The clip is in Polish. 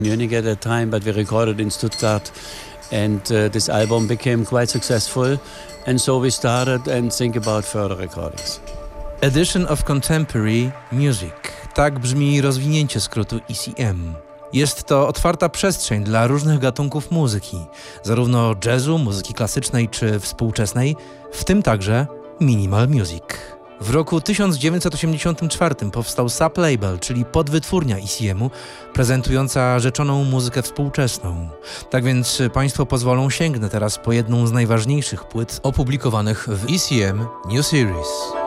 Munich at that time, but we recorded in Stuttgart, and this album became quite successful, and so we started and think about further recordings. Edition of Contemporary Music. Tak brzmi rozwinięcie skrótu ECM. Jest to otwarta przestrzeń dla różnych gatunków muzyki, zarówno jazzu, muzyki klasycznej czy współczesnej, w tym także minimal music. W roku 1984 powstał sublabel, czyli podwytwórnia ECM-u, prezentująca rzeczoną muzykę współczesną. Tak więc Państwo pozwolą, sięgnę teraz po jedną z najważniejszych płyt opublikowanych w ECM New Series.